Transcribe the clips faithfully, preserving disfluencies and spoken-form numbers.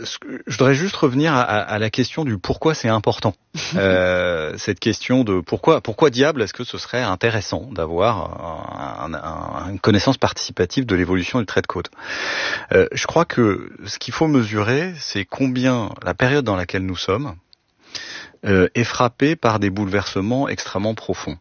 je voudrais juste revenir à, à la question du pourquoi c'est important. euh, cette question de pourquoi, pourquoi diable est-ce que ce serait intéressant d'avoir un, un, une connaissance participative de l'évolution du trait de côte. Euh, je crois que ce qu'il faut mesurer, c'est combien la période dans laquelle nous sommes euh, est frappée par des bouleversements extrêmement profonds.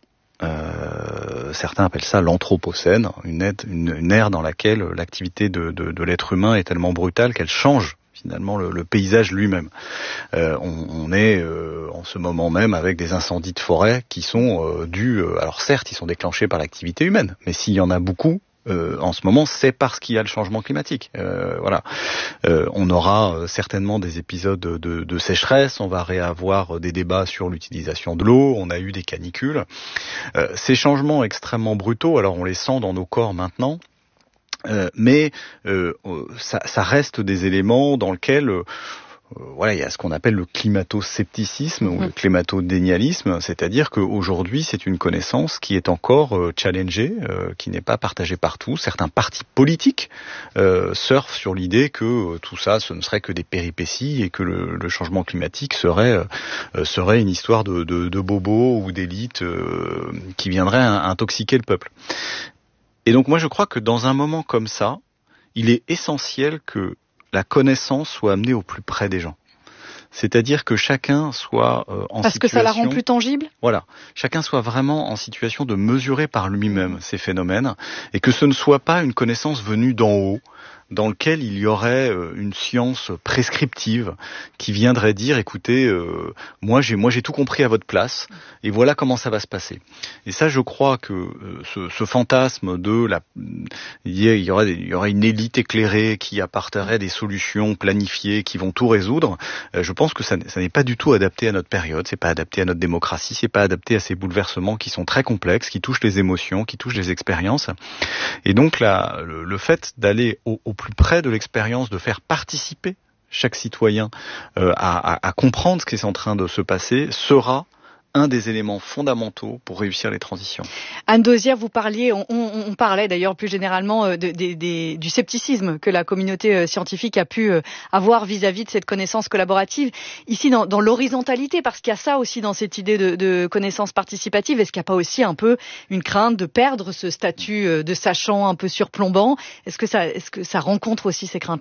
Euh, certains appellent ça l'anthropocène, une, aide, une, une ère dans laquelle l'activité de, de, de l'être humain est tellement brutale qu'elle change finalement le, le paysage lui-même. Euh, on, on est euh, en ce moment même avec des incendies de forêt qui sont euh, dus, euh, alors certes ils sont déclenchés par l'activité humaine, mais s'il y en a beaucoup, Euh, en ce moment, c'est parce qu'il y a le changement climatique. Euh, voilà. Euh, on aura euh, certainement des épisodes de, de sécheresse, on va réavoir des débats sur l'utilisation de l'eau, on a eu des canicules. Euh, ces changements extrêmement brutaux, alors on les sent dans nos corps maintenant, euh, mais euh, ça, ça reste des éléments dans lesquels... Euh, Voilà, il y a ce qu'on appelle le climato-scepticisme ou le climato-dénialisme, c'est-à-dire qu'aujourd'hui, c'est une connaissance qui est encore euh, challengée, euh, qui n'est pas partagée partout. Certains partis politiques euh, surfent sur l'idée que euh, tout ça, ce ne serait que des péripéties et que le, le changement climatique serait euh, serait une histoire de, de, de bobos ou d'élites euh, qui viendraient intoxiquer le peuple. Et donc moi, je crois que dans un moment comme ça, il est essentiel que la connaissance soit amenée au plus près des gens. C'est-à-dire que chacun soit euh, en Parce situation... Parce que ça la rend plus tangible ? Voilà. Chacun soit vraiment en situation de mesurer par lui-même ces phénomènes et que ce ne soit pas une connaissance venue d'en haut, dans lequel il y aurait euh, une science prescriptive qui viendrait dire, écoutez, euh, moi j'ai moi j'ai tout compris à votre place et voilà comment ça va se passer. Et ça, je crois que euh, ce, ce fantasme de la, il y aurait il y aurait une élite éclairée qui apporterait des solutions planifiées qui vont tout résoudre. Euh, je pense que ça, ça n'est pas du tout adapté à notre période, c'est pas adapté à notre démocratie, c'est pas adapté à ces bouleversements qui sont très complexes, qui touchent les émotions, qui touchent les expériences. Et donc là, le, le fait d'aller au, au plus près de l'expérience, de faire participer chaque citoyen euh, à, à, à comprendre ce qui est en train de se passer, sera un des éléments fondamentaux pour réussir les transitions. Anne Dauzière, vous parliez, on, on, on parlait d'ailleurs plus généralement de, de, de, du scepticisme que la communauté scientifique a pu avoir vis-à-vis de cette connaissance collaborative. Ici, dans, dans l'horizontalité, parce qu'il y a ça aussi dans cette idée de, de connaissance participative, est-ce qu'il n'y a pas aussi un peu une crainte de perdre ce statut de sachant un peu surplombant ? Est-ce que ça, est-ce que ça rencontre aussi ces craintes-là ?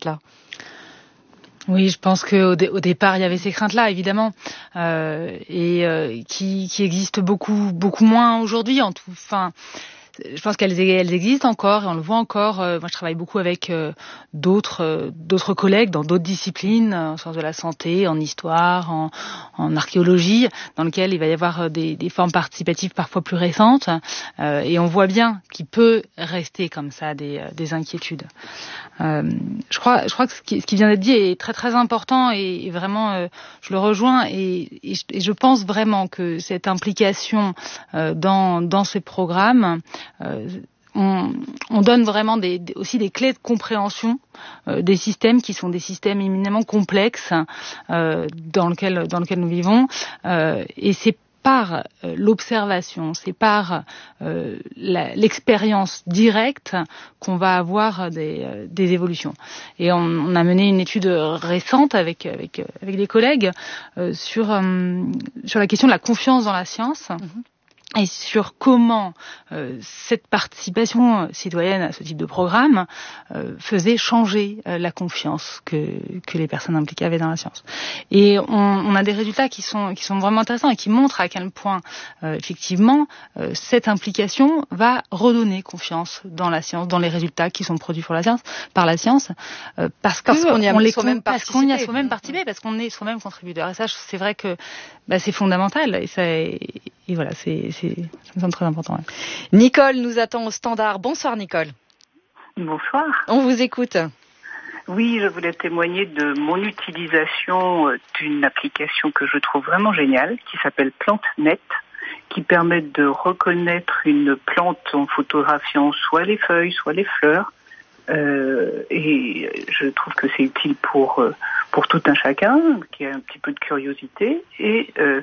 Oui, je pense qu'au dé- au départ, il y avait ces craintes-là, évidemment, euh, et euh, qui, qui existent beaucoup, beaucoup moins aujourd'hui. En tout, enfin, je pense qu'elles elles existent encore, et on le voit encore. Euh, moi, je travaille beaucoup avec euh, d'autres, euh, d'autres collègues dans d'autres disciplines, en sciences de la santé, en histoire, en, en archéologie, dans lesquelles il va y avoir des, des formes participatives parfois plus récentes, euh, et on voit bien qu'il peut rester comme ça des, des inquiétudes. Euh, je crois, je crois que ce qui, ce qui vient d'être dit est très très important et, et vraiment, euh, je le rejoins et, et, je, et je pense vraiment que cette implication euh, dans dans ces programmes, euh, on, on donne vraiment des, des, aussi des clés de compréhension euh, des systèmes qui sont des systèmes éminemment complexes euh, dans lequel dans lequel nous vivons euh, et c'est par euh, l'observation, c'est par euh, la, l'expérience directe qu'on va avoir des, euh, des évolutions. Et on, on a mené une étude récente avec avec avec des collègues euh, sur euh, sur la question de la confiance dans la science. Mm-hmm. Et sur comment euh, cette participation citoyenne à ce type de programme euh, faisait changer euh, la confiance que que les personnes impliquées avaient dans la science. Et on, on a des résultats qui sont qui sont vraiment intéressants et qui montrent à quel point euh, effectivement euh, cette implication va redonner confiance dans la science, dans les résultats qui sont produits pour la science, par la science, euh, parce, parce que qu'on y a on les soi-même parce qu'on y a soi-même participé, parce qu'on est soi-même contributeur. Et ça, c'est vrai que bah, c'est fondamental. Et ça, et, et voilà, c'est C'est, ça me semble très important. Ouais. Nicole nous attend au standard. Bonsoir Nicole. Bonsoir. On vous écoute. Oui, je voulais témoigner de mon utilisation d'une application que je trouve vraiment géniale, qui s'appelle PlanteNet, qui permet de reconnaître une plante en photographiant soit les feuilles, soit les fleurs. Euh, et je trouve que c'est utile pour, pour tout un chacun, qui a un petit peu de curiosité. Et euh,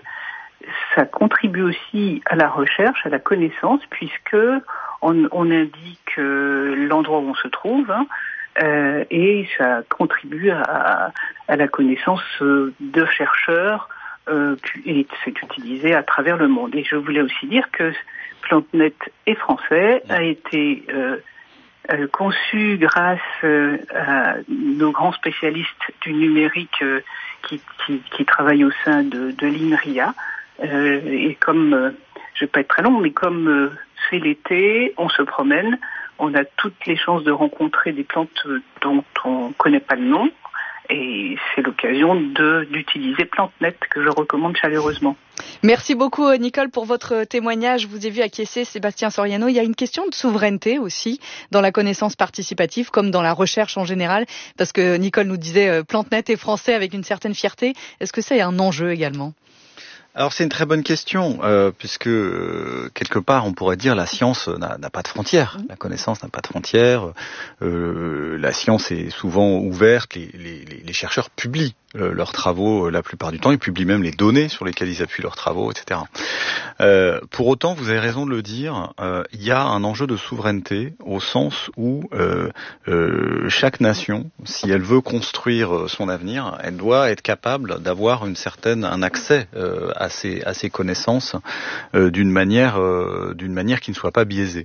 ça contribue aussi à la recherche, à la connaissance, puisque on, on indique euh, l'endroit où on se trouve, hein, euh, et ça contribue à, à la connaissance de chercheurs euh, et c'est utilisé à travers le monde. Et je voulais aussi dire que PlanteNet est français, a été euh, euh, conçu grâce euh, à nos grands spécialistes du numérique euh, qui, qui, qui travaillent au sein de, de l'INRIA. Euh, et comme, euh, je vais pas être très long, mais comme euh, c'est l'été, on se promène, on a toutes les chances de rencontrer des plantes dont on connaît pas le nom. Et c'est l'occasion de, d'utiliser PlanteNet que je recommande chaleureusement. Merci beaucoup Nicole pour votre témoignage. Je vous ai vu acquiescer, Sébastien Soriano. Il y a une question de souveraineté aussi dans la connaissance participative comme dans la recherche en général. Parce que Nicole nous disait euh, PlanteNet est français avec une certaine fierté. Est-ce que c'est un enjeu également ? Alors c'est une très bonne question, euh, puisque euh, quelque part on pourrait dire la science n'a, n'a pas de frontières, la connaissance n'a pas de frontières, euh, la science est souvent ouverte, les, les, les chercheurs publient euh, leurs travaux euh, la plupart du temps, ils publient même les données sur lesquelles ils appuient leurs travaux, et cetera. Euh, pour autant, vous avez raison de le dire, euh, il y a un enjeu de souveraineté au sens où euh, euh, chaque nation, si elle veut construire son avenir, elle doit être capable d'avoir une certaine un accès euh, à ces à ces connaissances euh, d'une manière euh, d'une manière qui ne soit pas biaisée.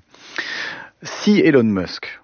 Si Elon Musk,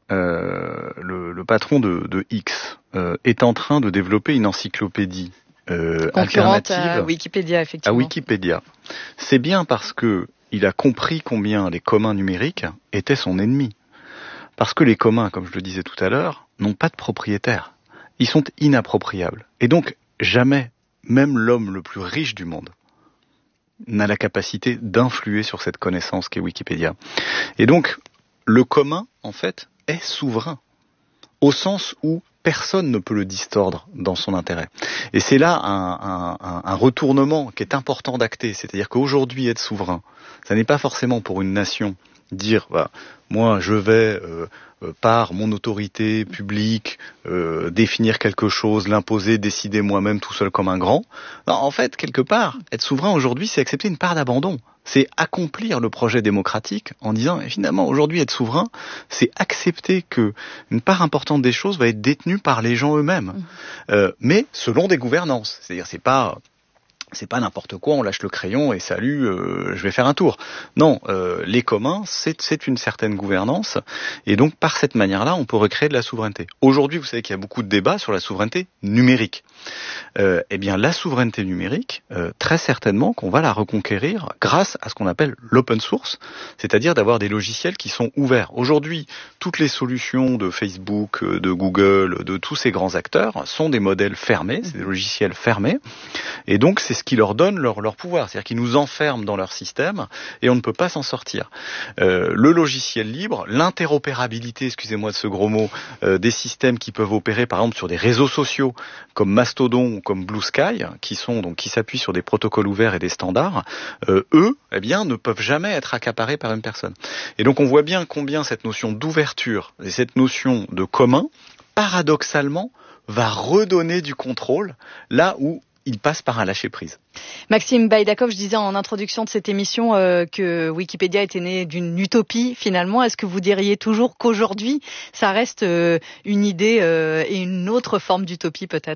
euh, le, le patron de, de X, euh, est en train de développer une encyclopédie euh, concurrente alternative à Wikipédia, effectivement. À Wikipédia, c'est bien parce que il a compris combien les communs numériques étaient son ennemi. Parce que les communs, comme je le disais tout à l'heure, n'ont pas de propriétaire. Ils sont inappropriables. Et donc, jamais, même l'homme le plus riche du monde, n'a la capacité d'influer sur cette connaissance qu'est Wikipédia. Et donc, le commun, en fait, est souverain. Au sens où personne ne peut le distordre dans son intérêt. Et c'est là un, un, un retournement qui est important d'acter. C'est-à-dire qu'aujourd'hui, être souverain, ça n'est pas forcément pour une nation dire bah, moi je vais euh, euh, par mon autorité publique euh, définir quelque chose, l'imposer, décider moi-même tout seul comme un grand. Non, en fait, quelque part, être souverain aujourd'hui, c'est accepter une part d'abandon. C'est accomplir le projet démocratique en disant, et finalement, aujourd'hui, être souverain, c'est accepter que une part importante des choses va être détenue par les gens eux-mêmes, mmh. euh, mais selon des gouvernances. C'est-à-dire, c'est pas c'est pas n'importe quoi, on lâche le crayon et salut, euh, je vais faire un tour. Non, euh, les communs, c'est, c'est une certaine gouvernance, et donc par cette manière-là, on peut recréer de la souveraineté. Aujourd'hui, vous savez qu'il y a beaucoup de débats sur la souveraineté numérique. Euh, eh bien, la souveraineté numérique, euh, très certainement qu'on va la reconquérir grâce à ce qu'on appelle l'open source, c'est-à-dire d'avoir des logiciels qui sont ouverts. Aujourd'hui, toutes les solutions de Facebook, de Google, de tous ces grands acteurs sont des modèles fermés, c'est des logiciels fermés, et donc c'est ce qui leur donne leur, leur pouvoir, c'est-à-dire qu'ils nous enferment dans leur système et on ne peut pas s'en sortir. Euh, le logiciel libre, l'interopérabilité, excusez-moi de ce gros mot, euh, des systèmes qui peuvent opérer par exemple sur des réseaux sociaux comme Mastodon ou comme Blue Sky, qui sont donc qui s'appuient sur des protocoles ouverts et des standards, euh, eux, eh bien, ne peuvent jamais être accaparés par une personne. Et donc on voit bien combien cette notion d'ouverture et cette notion de commun, paradoxalement, va redonner du contrôle là où il passe par un lâcher-prise. Maxime Baïdakov, je disais en introduction de cette émission euh, que Wikipédia était né d'une utopie finalement. Est-ce que vous diriez toujours qu'aujourd'hui, ça reste euh, une idée euh, et une autre forme d'utopie peut-être ?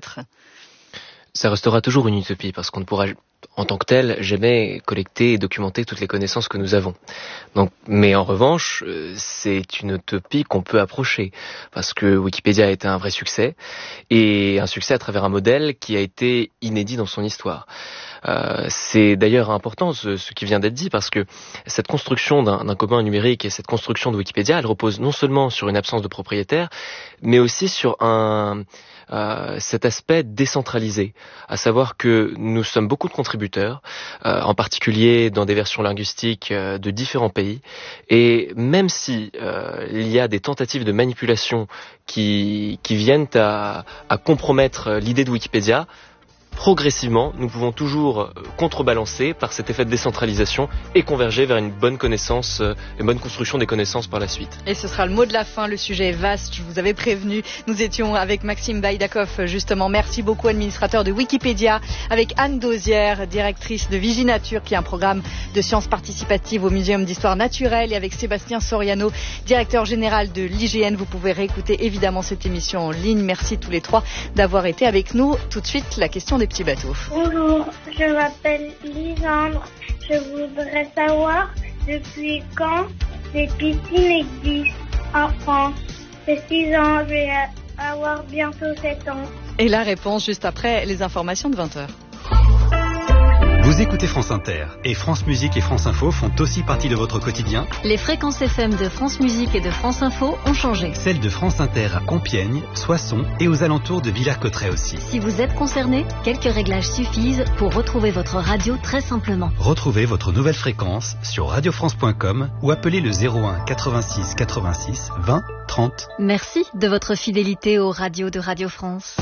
Ça restera toujours une utopie parce qu'on ne pourra en tant que tel jamais collecter et documenter toutes les connaissances que nous avons. Donc, mais en revanche, c'est une utopie qu'on peut approcher parce que Wikipédia a été un vrai succès et un succès à travers un modèle qui a été inédit dans son histoire. Euh, c'est d'ailleurs important ce, ce qui vient d'être dit parce que cette construction d'un, d'un commun numérique et cette construction de Wikipédia, elle repose non seulement sur une absence de propriétaire, mais aussi sur un euh, cet aspect décentralisé, à savoir que nous sommes beaucoup de contributeurs, euh, en particulier dans des versions linguistiques euh, de différents pays, et même si euh, il y a des tentatives de manipulation qui qui viennent à, à compromettre l'idée de Wikipédia, progressivement, nous pouvons toujours contrebalancer par cet effet de décentralisation et converger vers une bonne connaissance, une bonne construction des connaissances par la suite. Et ce sera le mot de la fin, le sujet est vaste, je vous avais prévenu. Nous étions avec Maxime Baïdakov, justement. Merci beaucoup, administrateur de Wikipédia, avec Anne Dauzière, directrice de Viginature, qui est un programme de sciences participatives au Muséum d'Histoire Naturelle, et avec Sébastien Soriano, directeur général de l'I G N. Vous pouvez réécouter évidemment cette émission en ligne. Merci tous les trois d'avoir été avec nous. Tout de suite, la question des petits bateaux. Bonjour, je m'appelle Lisandre. Je voudrais savoir depuis quand les piscines existent en France. J'ai six ans, je vais avoir bientôt sept ans. Et la réponse juste après les informations de vingt heures. Vous écoutez France Inter et France Musique et France Info font aussi partie de votre quotidien. Les fréquences F M de France Musique et de France Info ont changé. Celles de France Inter à Compiègne, Soissons et aux alentours de Villers-Cotterêts aussi. Si vous êtes concerné, quelques réglages suffisent pour retrouver votre radio très simplement. Retrouvez votre nouvelle fréquence sur radio france point com ou appelez le zéro un quatre-vingt-six quatre-vingt-six vingt trente. Merci de votre fidélité aux radios de Radio France.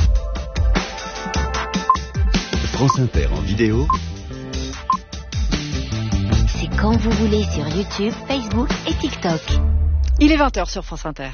France Inter en vidéo. C'est quand vous voulez sur YouTube, Facebook et TikTok. Il est vingt heures sur France Inter.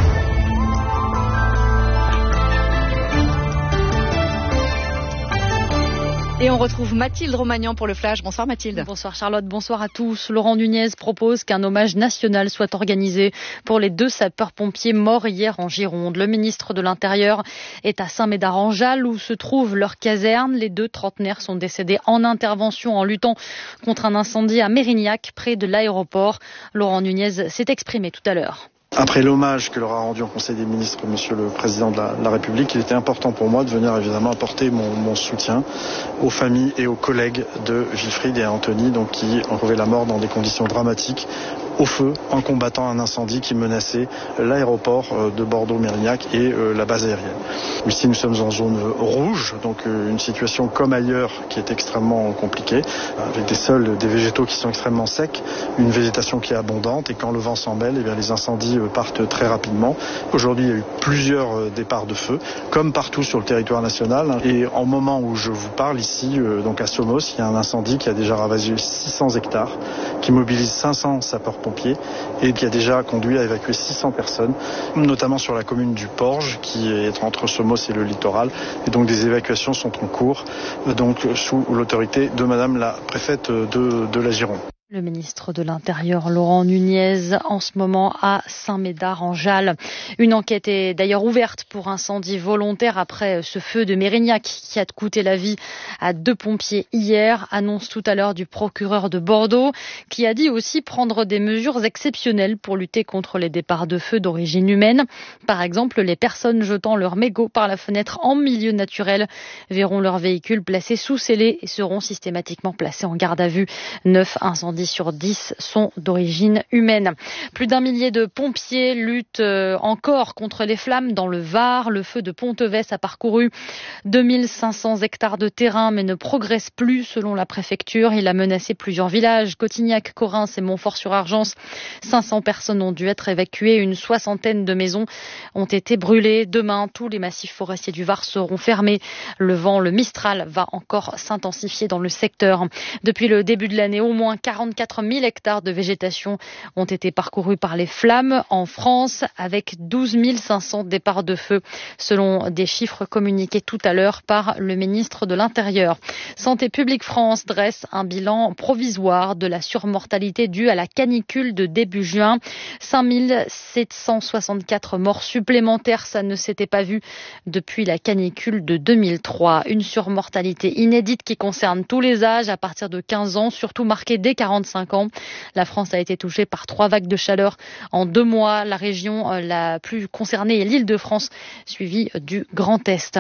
Et on retrouve Mathilde Romagnan pour le Flash. Bonsoir Mathilde. Bonsoir Charlotte, bonsoir à tous. Laurent Nunez propose qu'un hommage national soit organisé pour les deux sapeurs-pompiers morts hier en Gironde. Le ministre de l'Intérieur est à Saint-Médard-en-Jalles où se trouve leur caserne. Les deux trentenaires sont décédés en intervention en luttant contre un incendie à Mérignac, près de l'aéroport. Laurent Nunez s'est exprimé tout à l'heure. Après l'hommage que leur a rendu en Conseil des ministres Monsieur le Président de la, la République, il était important pour moi de venir évidemment apporter mon, mon soutien aux familles et aux collègues de Wilfried et Anthony, donc qui ont trouvé la mort dans des conditions dramatiques, au feu, en combattant un incendie qui menaçait l'aéroport de Bordeaux-Mérignac et la base aérienne. Ici, nous sommes en zone rouge, donc une situation comme ailleurs qui est extrêmement compliquée, avec des sols, des végétaux qui sont extrêmement secs, une végétation qui est abondante, et quand le vent s'en mêle, eh bien, les incendies partent très rapidement. Aujourd'hui, il y a eu plusieurs départs de feu, comme partout sur le territoire national. Et en moment où je vous parle ici, donc à Somos, il y a un incendie qui a déjà ravagé six cents hectares, qui mobilise cinq cents sapeurs-pompiers et qui a déjà conduit à évacuer six cents personnes, notamment sur la commune du Porge, qui est entre Somos et le littoral. Et donc des évacuations sont en cours, donc sous l'autorité de Madame la préfète de, de la Gironde. Le ministre de l'Intérieur, Laurent Nunez, en ce moment à Saint-Médard-en-Jalles. Une enquête est d'ailleurs ouverte pour incendie volontaire après ce feu de Mérignac qui a coûté la vie à deux pompiers hier, annonce tout à l'heure du procureur de Bordeaux, qui a dit aussi prendre des mesures exceptionnelles pour lutter contre les départs de feu d'origine humaine. Par exemple, les personnes jetant leur mégot par la fenêtre en milieu naturel verront leur véhicule placé sous scellé et seront systématiquement placés en garde à vue. Neuf incendies sur dix sont d'origine humaine. Plus d'un millier de pompiers luttent encore contre les flammes dans le Var. Le feu de Ponteves a parcouru deux mille cinq cents hectares de terrain mais ne progresse plus selon la préfecture. Il a menacé plusieurs villages, Cotignac, Corrins et Montfort-sur-Argence. cinq cents personnes ont dû être évacuées. Une soixantaine de maisons ont été brûlées. Demain, tous les massifs forestiers du Var seront fermés. Le vent, le Mistral, va encore s'intensifier dans le secteur. Depuis le début de l'année, au moins quarante-quatre mille hectares de végétation ont été parcourus par les flammes en France, avec douze mille cinq cents départs de feu, selon des chiffres communiqués tout à l'heure par le ministre de l'Intérieur. Santé publique France dresse un bilan provisoire de la surmortalité due à la canicule de début juin. cinq mille sept cent soixante-quatre morts supplémentaires, ça ne s'était pas vu depuis la canicule de deux mille trois. Une surmortalité inédite qui concerne tous les âges à partir de quinze ans, surtout marquée dès quarante-cinq ans. La France a été touchée par trois vagues de chaleur en deux mois. La région la plus concernée est l'Île-de-France, suivie du Grand Est.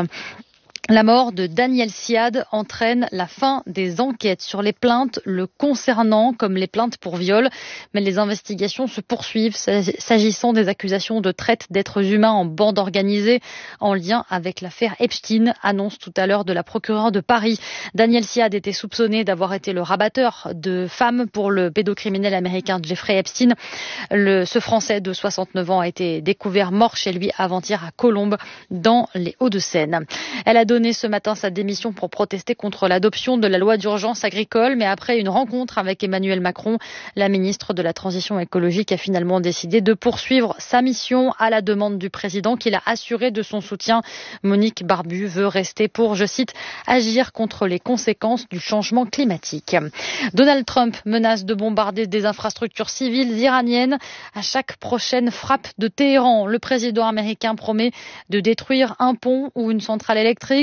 La mort de Daniel Siad entraîne la fin des enquêtes sur les plaintes le concernant, comme les plaintes pour viol. Mais les investigations se poursuivent s'agissant des accusations de traite d'êtres humains en bande organisée en lien avec l'affaire Epstein, annonce tout à l'heure de la procureure de Paris. Daniel Siad était soupçonné d'avoir été le rabatteur de femmes pour le pédocriminel américain Jeffrey Epstein. Le, ce Français de soixante-neuf ans a été découvert mort chez lui avant-hier à Colombes, dans les Hauts-de-Seine. Elle a donné ce matin sa démission pour protester contre l'adoption de la loi d'urgence agricole. Mais après une rencontre avec Emmanuel Macron, la ministre de la Transition écologique a finalement décidé de poursuivre sa mission à la demande du président qu'il a assuré de son soutien. Monique Barbu veut rester pour, je cite, agir contre les conséquences du changement climatique. Donald Trump menace de bombarder des infrastructures civiles iraniennes à chaque prochaine frappe de Téhéran. Le président américain promet de détruire un pont ou une centrale électrique